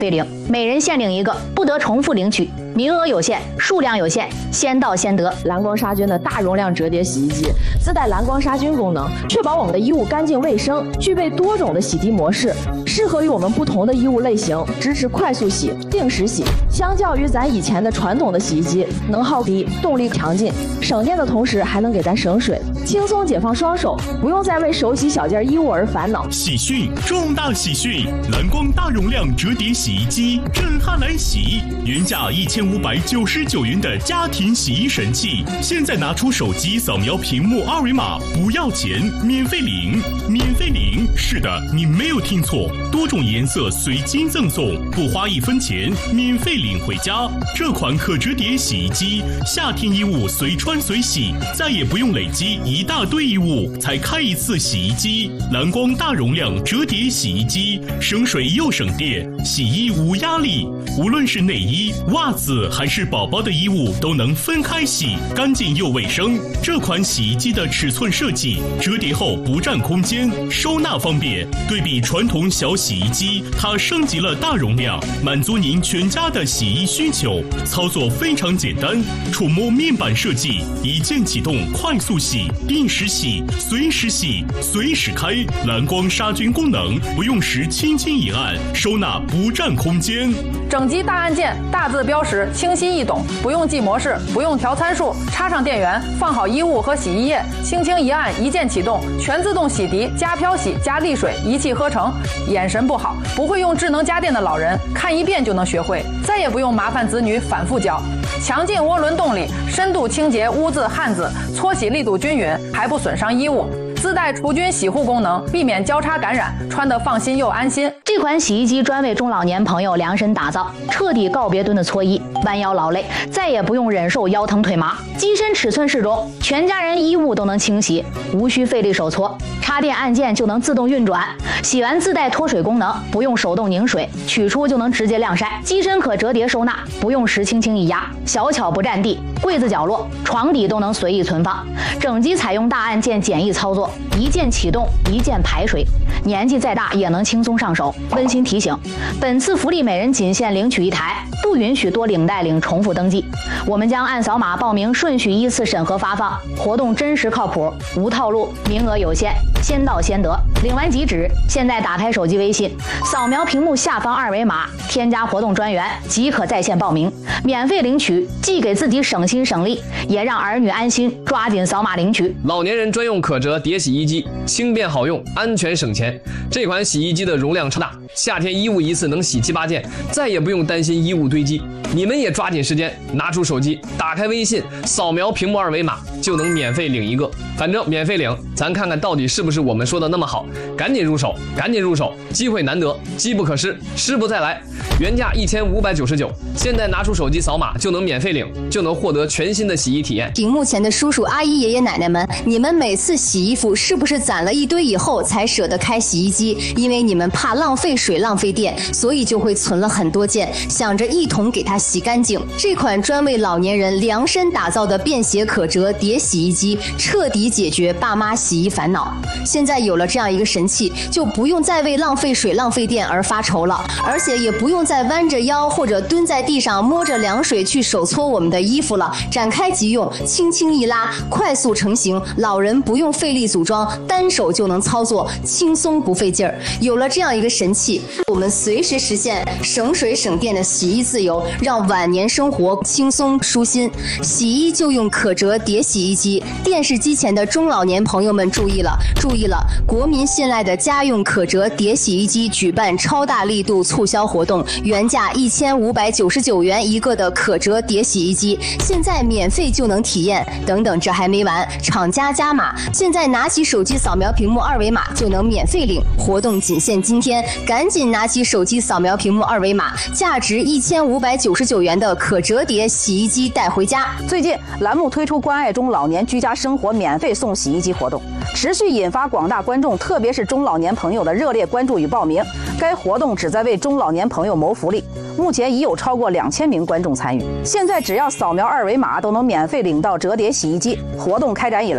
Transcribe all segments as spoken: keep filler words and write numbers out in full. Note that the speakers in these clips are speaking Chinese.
对领，每人限领一个，不得重复领取，名额有限，数量有限，先到先得。 蓝光杀菌的大容量折叠洗衣机自带蓝光杀菌功能，确保我们的衣物干净卫生，具备多种的洗涤模式，适合于我们不同的衣物类型，支持快速洗、定时洗。相较于咱以前的传统的洗衣机，能耗低，动力强劲，省电的同时还能给咱省水，轻松解放双手，不用再为手洗小件衣物而烦恼。 喜讯，重大喜讯！蓝光大容量折叠洗衣机震撼来袭，原价一千五百九十九元的家庭洗衣神器，现在拿出手机扫描屏幕二维码，不要钱，免费领，免费领！是的，你没有听错，多种颜色随机赠送，不花一分钱，免费领回家。这款可折叠洗衣机，夏天衣物随穿随洗，再也不用累积一大堆衣物才开一次洗衣机。蓝光大容量折叠洗衣机，省水又省电，洗衣无压力。无论是内衣、袜子还是宝宝的衣物，都能分开洗，干净又卫生。这款洗衣机的尺寸设计，折叠后不占空间，收纳方便。对比传统小洗衣机，它升级了大容量，满足您全家的洗衣需求。操作非常简单，触摸面板设计，一键启动，快速洗、定时洗、随时洗、随时开。蓝光杀菌功能，不用时轻轻一按，收纳不占空间。 整机大按键，大字标识，清晰易懂，不用记模式，不用调参数，插上电源，放好衣物和洗衣液，轻轻一按，一键启动，全自动洗涤、加漂洗、加沥水，一气呵成。眼神不好，不会用智能家电的老人，看一遍就能学会，再也不用麻烦子女反复教。强劲涡轮动力，深度清洁污渍汗渍，搓洗力度均匀，还不损伤衣物。自带除菌洗护功能，避免交叉感染，穿得放心又安心。 这款洗衣机专为中老年朋友量身打造，彻底告别蹲的搓衣，弯腰劳累，再也不用忍受腰疼腿麻。机身尺寸适中，全家人衣物都能清洗，无需费力手搓，插电按键就能自动运转。洗完自带脱水功能，不用手动拧水，取出就能直接晾晒。机身可折叠收纳，不用时轻轻一压，小巧不占地，柜子角落、床底都能随意存放。整机采用大按键简易操作，一键启动，一键排水，年纪再大也能轻松上手。温馨提醒，本次福利每人仅限领取一台，不允许多领带领重复登记。我们将按扫码报名顺序依次审核发放，活动真实靠谱，无套路，名额有限，先到先得。领完即止，现在打开手机微信，扫描屏幕下方二维码，添加活动专员即可在线报名，免费领取，既给自己省心省力，也让儿女安心，抓紧扫码领取。 老年人专用可折叠洗衣机，轻便好用，安全省钱。这款洗衣机的容量超大，夏天衣物一次能洗七八件，再也不用担心衣物堆积。你们也抓紧时间，拿出手机，打开微信，扫描屏幕二维码，就能免费领一个。反正免费领，咱看看到底是不是我们说的那么好。赶紧入手，赶紧入手，机会难得，机不可失，失不再来。原价一千五百九十九，现在拿出手机扫码就能免费领，就能获得全新的洗衣体验。 屏幕前的叔叔阿姨爷爷奶奶们，你们每次洗衣服是不是攒了一堆以后才舍得开洗衣机？因为你们怕浪费水浪费电，所以就会存了很多件，想着一同给它洗干净。这款专为老年人量身打造的便携可折叠洗衣机，彻底解决爸妈洗衣烦恼。现在有了这样一个神器，就不用再为浪费水浪费电而发愁了，而且也不用再弯着腰或者蹲在地上摸着凉水去手搓我们的衣服了，展开即用，轻轻一拉，快速成型，老人不用费力组装，单手就能操作，轻松不费劲儿。有了这样一个神器，我们随时实现省水省电的洗衣自由，让晚年生活轻松舒心。洗衣就用可折叠洗衣机，电视机前的中老年朋友们注意了，注意了！国民信赖的家用可折叠洗衣机举办超大力度促销活动，原价一千五百九十九元一个的可折叠洗衣机，现在免费就能体验。等等，这还没完，厂家加码，现在拿起手机扫描屏幕二维码就能免费领，活动仅限今天，赶紧拿起手机扫描屏幕二维码，价值一千五百九十九元的可折叠洗衣机带回家。 最近栏目推出关爱中老年居家生活免费送洗衣机活动，持续引发广大观众，特别是中老年朋友的热烈关注与报名。该活动旨在为中老年朋友谋福利，目前已有超过两千名观众参与。现在只要扫描二维码，都能免费领到折叠洗衣机。活动开展以来，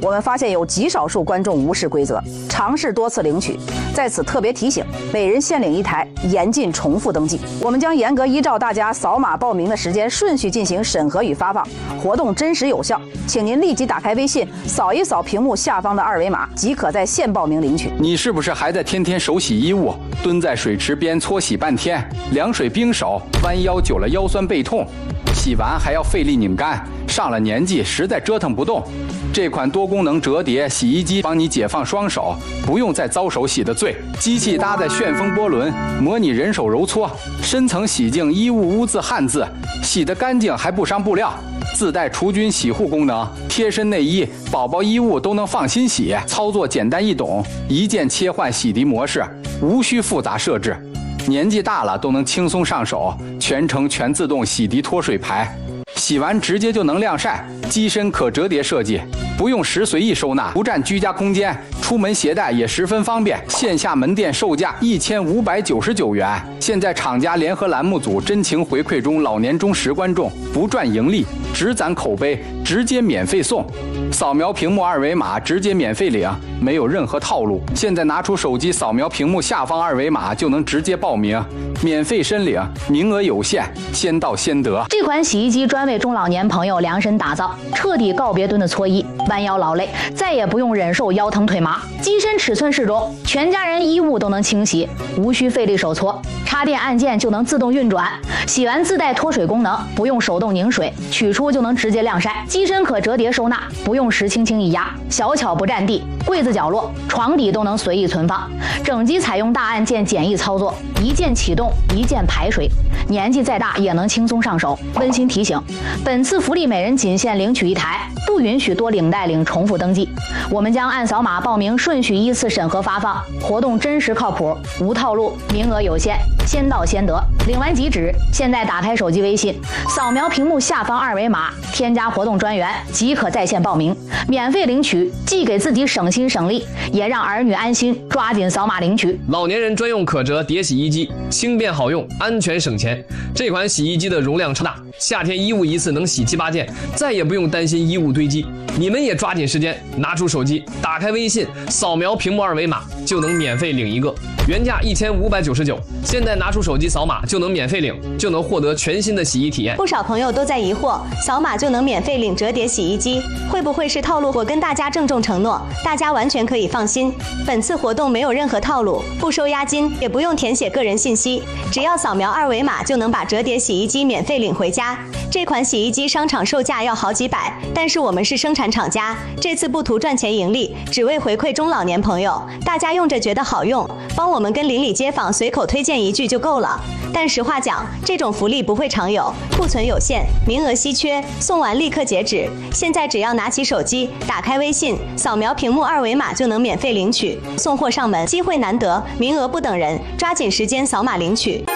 我们发现有极少数观众无视规则，尝试多次领取。在此特别提醒，每人限领一台，严禁重复登记。我们将严格依照大家扫码报名的时间顺序进行审核与发放，活动真实有效。请您立即打开微信，扫一扫屏幕下方的二维码，即可在线报名领取。 你是不是还在天天手洗衣物，蹲在水池边搓洗半天，凉水冰手，弯腰久了腰酸背痛，洗完还要费力拧干，上了年纪实在折腾不动？这款多功能折叠洗衣机帮你解放双手，不用再遭手洗的罪。机器搭载旋风波轮，模拟人手揉搓，深层洗净衣物污渍汗渍，洗得干净还不伤布料。自带除菌洗护功能，贴身内衣、宝宝衣物都能放心洗。操作简单易懂，一键切换洗涤模式，无需复杂设置。年纪大了都能轻松上手，全程全自动洗涤脱水排。洗完直接就能晾晒，机身可折叠设计，不用时随意收纳，不占居家空间，出门携带也十分方便。线下门店售价一千五百九十九元，现在厂家联合栏目组真情回馈中老年忠实观众，不赚盈利，只攒口碑，直接免费送。扫描屏幕二维码直接免费领，没有任何套路。现在拿出手机扫描屏幕下方二维码就能直接报名，免费申领，名额有限，先到先得。 这款洗衣机专为中老年朋友量身打造，彻底告别蹲的搓衣，弯腰劳累，再也不用忍受腰疼腿麻。机身尺寸适中，全家人衣物都能清洗，无需费力手搓，插电按键就能自动运转。洗完自带脱水功能，不用手动拧水，取出就能直接晾晒。机身可折叠收纳，不用时轻轻一压，小巧不占地，柜子角落、床底都能随意存放。整机采用大按键简易操作，一键启动，一键排水，年纪再大也能轻松上手。温馨提醒，本次福利每人仅限领取一台，不允许多领带领重复登记。我们将按扫码报名顺序依次审核发放，活动真实靠谱，无套路，名额有限，先到先得。领完即止，现在打开手机微信，扫描屏幕下方二维码，添加活动专员，即可在线报名，免费领取，既给自己省心省力，也让儿女安心。抓紧扫码领取。 老年人专用可折叠洗衣机，轻便好用，安全省钱。这款洗衣机的容量超大，夏天衣物一次能洗七八件，再也不用担心衣物堆积。你们也抓紧时间，拿出手机，打开微信，扫描屏幕二维码，就能免费领一个。原价一千五百九十九，现在拿出手机扫码就能免费领，就能获得全新的洗衣体验。 不少朋友都在疑惑，扫码就能免费领折叠洗衣机，会不会是套路？我跟大家郑重承诺，大家完全可以放心，本次活动没有任何套路，不收押金，也不用填写个人信息，只要扫描二维码就能把折叠洗衣机免费领回家。这款洗衣机商场售价要好几百，但是我们是生产厂家，这次不图赚钱盈利，只为回馈中老年朋友，大家用着觉得好用，帮我们跟邻里街坊随口推荐一句就够了。但实话讲，这种福利不会常有，库存有限，名额稀缺，送完立刻截止。现在只要拿起手机，打开微信，扫描屏幕二维码就能免费领取，送货上门，机会难得，名额不等人，抓紧时间扫码领取。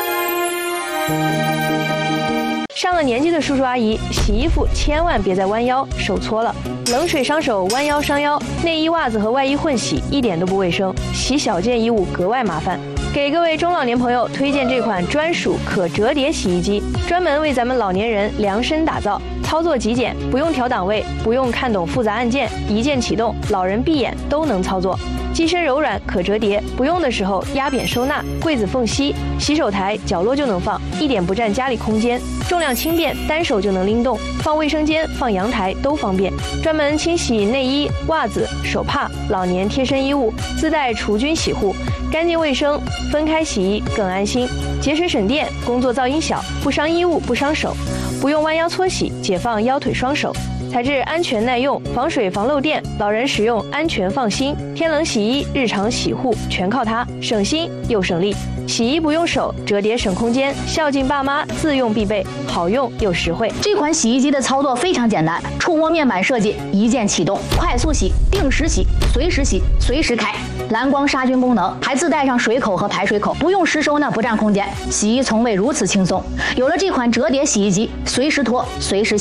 上了年纪的叔叔阿姨，洗衣服千万别再弯腰手搓了，冷水伤手，弯腰伤腰。内衣、袜子和外衣混洗一点都不卫生，洗小件衣物格外麻烦。给各位中老年朋友推荐这款专属可折叠洗衣机，专门为咱们老年人量身打造，操作极简，不用调档位，不用看懂复杂按键，一键启动，老人闭眼都能操作。机身柔软可折叠，不用的时候压扁收纳，柜子缝隙、洗手台角落就能放，一点不占家里空间。重量轻便，单手就能拎动，放卫生间、放阳台都方便。专门清洗内衣、袜子、手帕、老年贴身衣物，自带除菌洗护，干净卫生，分开洗衣更安心，节省省电，工作噪音小，不伤衣物不伤手，不用弯腰搓洗，解放腰腿双手。材质安全耐用，防水防漏电，老人使用安全放心。天冷洗衣、日常洗护全靠它，省心又省力。洗衣不用手，折叠省空间，孝敬爸妈自用必备，好用又实惠。 这款洗衣机的操作非常简单，触摸面板设计，一键启动，快速洗、定时洗、随时洗、随时开。蓝光杀菌功能，还自带上水口和排水口，不用湿收呢，不占空间。洗衣从未如此轻松。有了这款折叠洗衣机，随时脱，随时洗。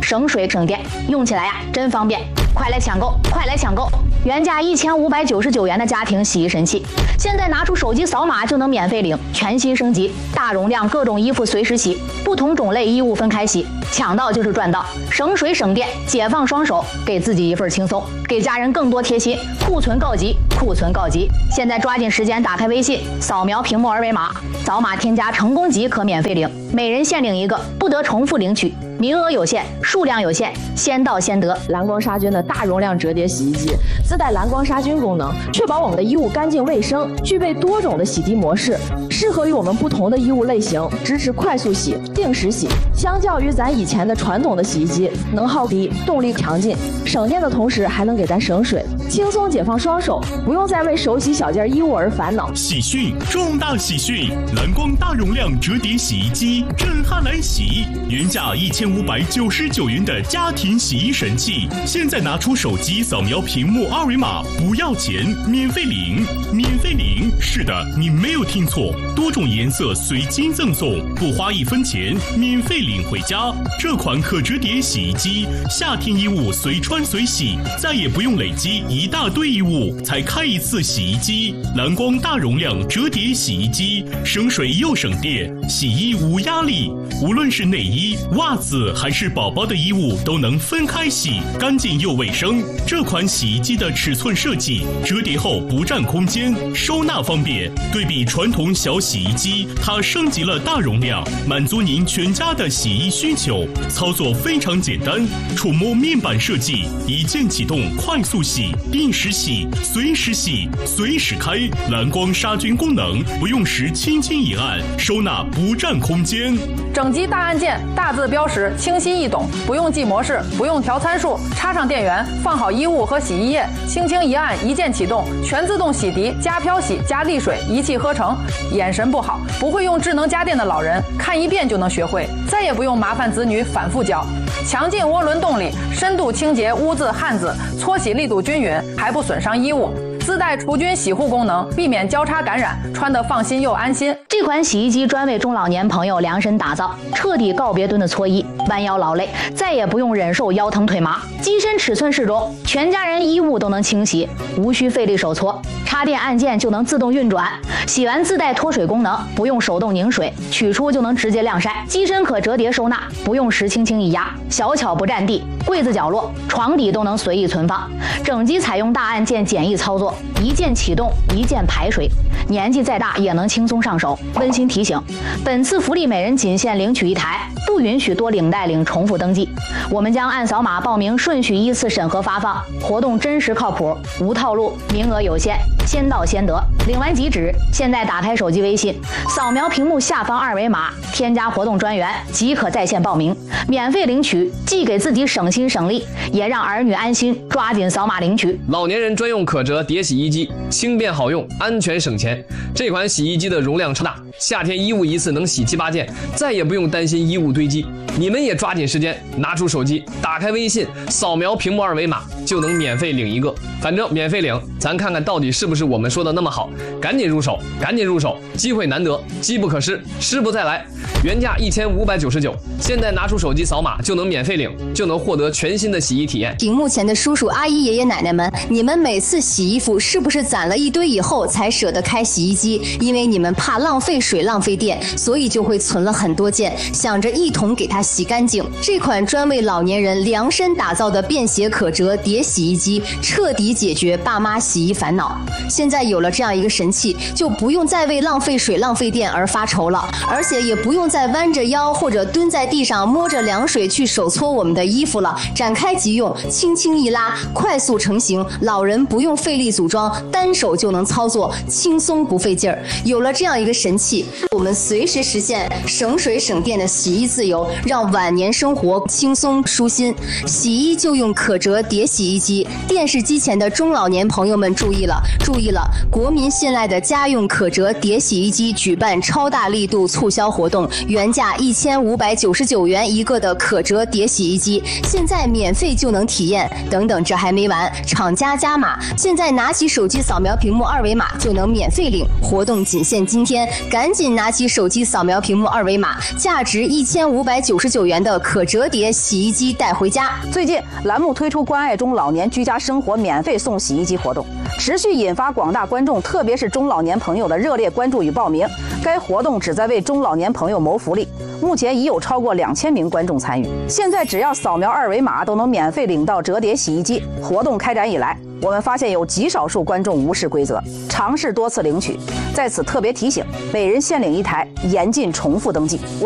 省水省电，用起来呀真方便。快来抢购，快来抢购！原价一千五百九十九元的家庭洗衣神器，现在拿出手机扫码就能免费领，全新升级，大容量各种衣服随时洗，不同种类衣物分开洗，抢到就是赚到，省水省电，解放双手，给自己一份轻松，给家人更多贴心。库存告急，库存告急！现在抓紧时间打开微信，扫描屏幕二维码，扫码添加成功即可免费领，每人限领一个，不得重复领取。名额有限，数量有限，先到先得。 蓝光杀菌的大容量折叠洗衣机自带蓝光杀菌功能，确保我们的衣物干净卫生，具备多种的洗涤模式，适合于我们不同的衣物类型，支持快速洗、定时洗。相较于咱以前的传统的洗衣机，能耗低，动力强劲，省电的同时还能给咱省水，轻松解放双手，不用再为手洗小件衣物而烦恼。 喜讯，重大喜讯！蓝光大容量折叠洗衣机震撼来袭，原价一千五百九十九元的家庭洗衣神器，现在拿出手机扫描屏幕二维码，不要钱，免费领，免费领！是的，你没有听错，多种颜色随机赠送，不花一分钱，免费领回家。这款可折叠洗衣机，夏天衣物随穿随洗，再也不用累积一大堆衣物才开一次洗衣机。蓝光大容量折叠洗衣机，省水又省电，洗衣无压力。无论是内衣、袜子还是宝宝的衣物，都能分开洗，干净又卫生。这款洗衣机的尺寸设计，折叠后不占空间，收纳方便。对比传统小洗衣机，它升级了大容量，满足您全家的洗衣需求。操作非常简单，触摸面板设计，一键启动，快速洗、定时洗、随时洗、随时开，蓝光杀菌功能，不用时轻轻一按，收纳不占空间。 整机大按键，大字标识，清晰易懂，不用记模式，不用调参数，插上电源，放好衣物和洗衣液，轻轻一按，一键启动，全自动洗涤、加漂洗、加沥水，一气呵成。眼神不好，不会用智能家电的老人，看一遍就能学会，再也不用麻烦子女反复教。强劲涡轮动力，深度清洁污渍汗渍，搓洗力度均匀，还不损伤衣物。自带除菌洗护功能，避免交叉感染，穿得放心又安心。 这款洗衣机专为中老年朋友量身打造，彻底告别蹲的搓衣，弯腰劳累，再也不用忍受腰疼腿麻。机身尺寸适中，全家人衣物都能清洗，无需费力手搓，插电按键就能自动运转。洗完自带脱水功能，不用手动拧水，取出就能直接晾晒。机身可折叠收纳，不用时轻轻一压，小巧不占地，柜子角落、床底都能随意存放。整机采用大按键简易操作，一键启动，一键排水，年纪再大也能轻松上手。温馨提醒，本次福利每人仅限领取一台，不允许多领带领重复登记。我们将按扫码报名顺序依次审核发放，活动真实靠谱，无套路，名额有限，先到先得。领完即止。现在打开手机微信，扫描屏幕下方二维码，添加活动专员即可在线报名，免费领取，既给自己省心省力，也让儿女安心。抓紧扫码领取。 老年人专用可折叠洗衣机，轻便好用，安全省钱。这款洗衣机的容量超大，夏天衣物一次能洗七八件，再也不用担心衣物堆积。你们也抓紧时间，拿出手机，打开微信，扫描屏幕二维码，就能免费领一个。反正免费领，咱看看到底是不是我们说的那么好。赶紧入手，赶紧入手，机会难得，机不可失，失不再来。原价一千五百九十九，现在拿出手机扫码就能免费领，就能获得全新的洗衣体验。 屏幕前的叔叔阿姨爷爷奶奶们，你们每次洗衣服是不是攒了一堆以后才舍得开洗衣机？因为你们怕浪费水浪费电，所以就会存了很多件，想着一桶给它洗干净。这款专为老年人量身打造的便携可折叠洗衣机，彻底解决爸妈洗衣烦恼。现在有了这样一个神器，就不用再为浪费水浪费电而发愁了，而且也不用再弯着腰或者蹲在地上摸着凉水去手搓我们的衣服了。展开即用，轻轻一拉，快速成型，老人不用费力组装，单手就能操作，轻松不费劲儿。有了这样一个神器，我们随时实现省水省电的洗衣自由，让晚年生活轻松舒心。洗衣就用可折叠洗衣机，电视机前的中老年朋友们注意了，注意了！国民信赖的家用可折叠洗衣机举办超大力度促销活动，原价一千五百九十九元一个的可折叠洗衣机，现在免费就能体验。等等，这还没完，厂家加码，现在拿起手机扫描屏幕二维码就能免费领，活动仅限今天，赶紧拿起手机扫描屏幕二维码，价值一千千五百九十九元的可折叠洗衣机带回家。 最近，栏目推出关爱中老年居家生活免费送洗衣机活动，持续引发广大观众，特别是中老年朋友的热烈关注与报名。该活动旨在为中老年朋友谋福利，目前已有超过两千名观众参与。现在只要扫描二维码，都能免费领到折叠洗衣机。活动开展以来，我们发现有极少数观众无视规则，尝试多次领取。在此特别提醒，每人限领一台，严禁重复登记。